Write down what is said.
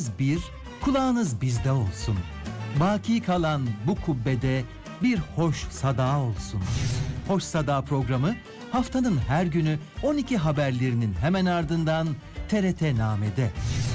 Gözünüz bir, kulağınız bizde olsun. Baki kalan bu kubbede bir hoş sada olsun. Hoş Sada programı haftanın her günü 12 haberlerinin hemen ardından TRT Name'de.